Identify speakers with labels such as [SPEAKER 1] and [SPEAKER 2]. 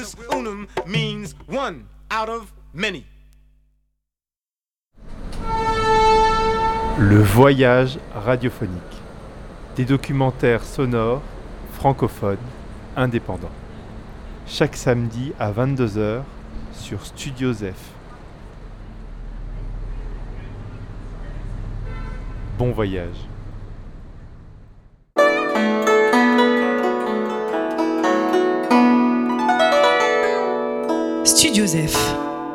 [SPEAKER 1] Unus unum means one out of many.
[SPEAKER 2] Le voyage radiophonique. Des documentaires sonores, francophones, indépendants. Chaque samedi à 22h sur Studio Zef. Bon voyage.
[SPEAKER 3] Studio Zef.